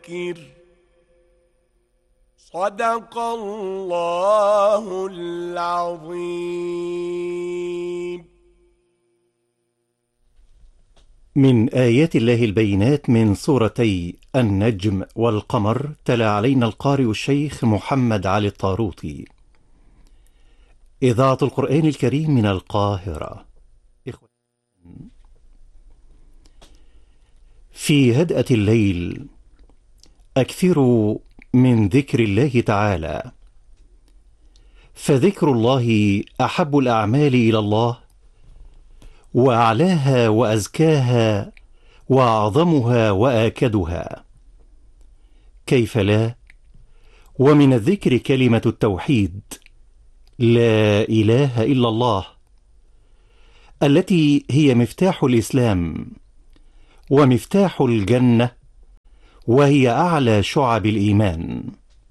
وذكر. صدق الله العظيم. من آيات الله البينات من سورتي النجم والقمر، تلا علينا القارئ الشيخ محمد علي الطاروطي. إذاعة القرآن الكريم من القاهرة. في هدأة الليل أكثروا من ذكر الله تعالى، فذكر الله أحب الأعمال إلى الله، وأعلاها وأزكاها وأعظمها وآكدها. كيف لا؟ ومن الذكر كلمة التوحيد، لا إله إلا الله، التي هي مفتاح الإسلام ومفتاح الجنة، وهي أعلى شعب الإيمان.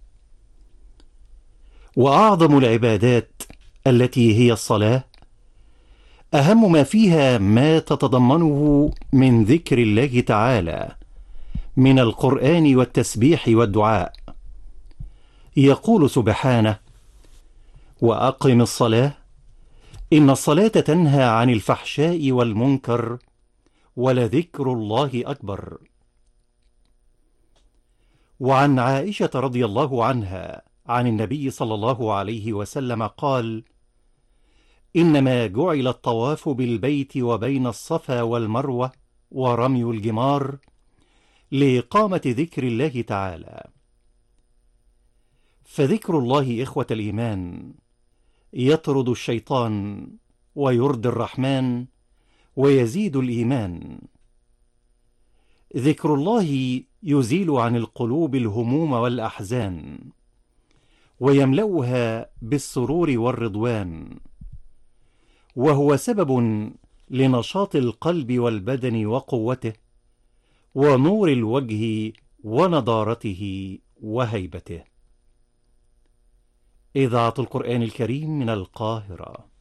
وأعظم العبادات التي هي الصلاة، أهم ما فيها ما تتضمنه من ذكر الله تعالى من القرآن والتسبيح والدعاء. يقول سبحانه: وأقم الصلاة إن الصلاة تنهى عن الفحشاء والمنكر ولذكر الله أكبر. وعن عائشة رضي الله عنها عن النبي صلى الله عليه وسلم قال: إنما جعل الطواف بالبيت وبين الصفا والمروة ورمي الجمار لإقامة ذكر الله تعالى. فذكر الله إخوة الإيمان يطرد الشيطان ويرضي الرحمن ويزيد الإيمان. ذكر الله يزيل عن القلوب الهموم والأحزان، ويملأها بالسرور والرضوان، وهو سبب لنشاط القلب والبدن وقوته، ونور الوجه ونضارته وهيبته. إذاعة القرآن الكريم من القاهرة.